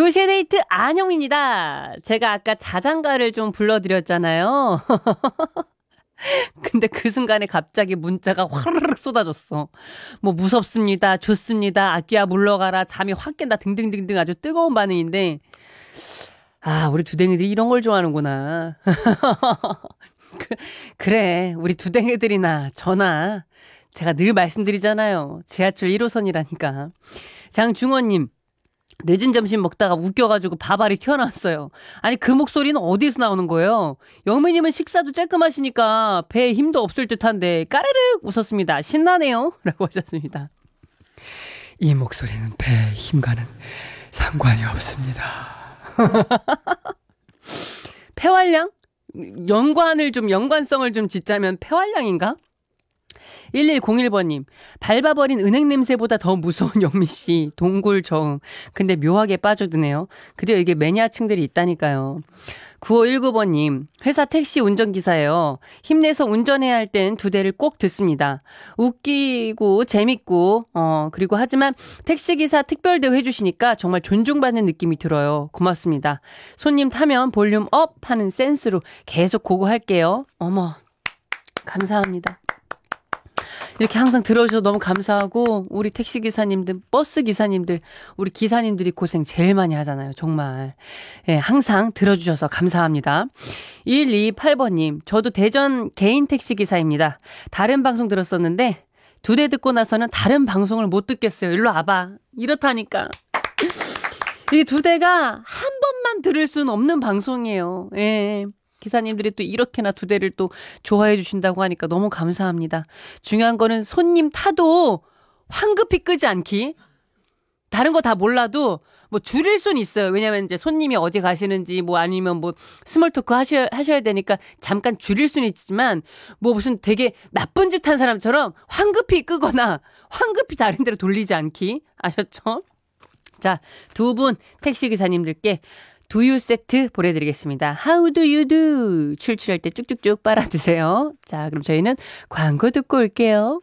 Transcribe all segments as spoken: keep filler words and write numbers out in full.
도시의 데이트 안영입니다. 제가 아까 자장가를 좀 불러드렸잖아요. 근데 그 순간에 갑자기 문자가 화르륵 쏟아졌어. 뭐 무섭습니다. 좋습니다. 아끼야 물러가라. 잠이 확 깬다. 등등등등 아주 뜨거운 반응인데 아 우리 두댕이들이 이런 걸 좋아하는구나. 그, 그래 우리 두댕이들이나 저나 제가 늘 말씀드리잖아요. 지하철 일 호선이라니까. 장중원님. 늦은 점심 먹다가 웃겨가지고 밥알이 튀어나왔어요. 아니 그 목소리는 어디서 나오는 거예요? 영미님은 식사도 쬐끔하시니까 배에 힘도 없을 듯한데 까르르 웃었습니다. 신나네요. 라고 하셨습니다. 이 목소리는 배에 힘과는 상관이 없습니다. 폐활량? 연관을 좀 연관성을 좀 짓자면 폐활량인가? 일일공일 번님 밟아버린 은행 냄새보다 더 무서운 영미씨 동굴 저음 근데 묘하게 빠져드네요. 그래요 이게 매니아층들이 있다니까요. 구오일구 번님 회사 택시 운전기사예요. 힘내서 운전해야 할 땐 두 대를 꼭 듣습니다. 웃기고 재밌고 어 그리고 하지만 택시기사 특별대우 해주시니까 정말 존중받는 느낌이 들어요. 고맙습니다. 손님 타면 볼륨 업 하는 센스로 계속 고고할게요. 어머 감사합니다. 이렇게 항상 들어주셔서 너무 감사하고 우리 택시기사님들 버스기사님들 우리 기사님들이 고생 제일 많이 하잖아요. 정말 예, 항상 들어주셔서 감사합니다. 일이팔 번님 저도 대전 개인 택시기사입니다. 다른 방송 들었었는데 두 대 듣고 나서는 다른 방송을 못 듣겠어요. 일로 와봐. 이렇다니까 이 두 대가 한 번만 들을 수는 없는 방송이에요. 예. 기사님들이 또 이렇게나 두 대를 또 좋아해 주신다고 하니까 너무 감사합니다. 중요한 거는 손님 타도 황급히 끄지 않기. 다른 거 다 몰라도 뭐 줄일 수는 있어요. 왜냐면 이제 손님이 어디 가시는지 뭐 아니면 뭐 스몰 토크 하셔, 하셔야 되니까 잠깐 줄일 수는 있지만 뭐 무슨 되게 나쁜 짓 한 사람처럼 황급히 끄거나 황급히 다른 데로 돌리지 않기. 아셨죠? 자, 두 분 택시기사님들께 두유 세트 보내드리겠습니다. How do you do? 출출할 때 쭉쭉쭉 빨아드세요. 자, 그럼 저희는 광고 듣고 올게요.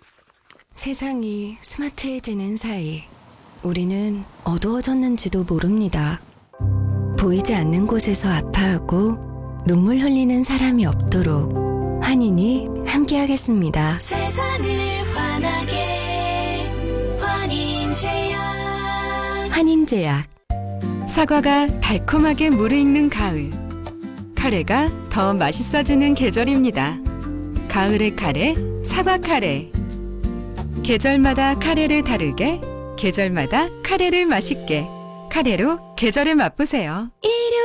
세상이 스마트해지는 사이 우리는 어두워졌는지도 모릅니다. 보이지 않는 곳에서 아파하고 눈물 흘리는 사람이 없도록 환인이 함께하겠습니다. 세상을 환하게 환인제약 환인제약 사과가 달콤하게 무르익는 가을 카레가 더 맛있어지는 계절입니다. 가을의 카레, 사과 카레 계절마다 카레를 다르게 계절마다 카레를 맛있게 카레로 계절을 맛보세요.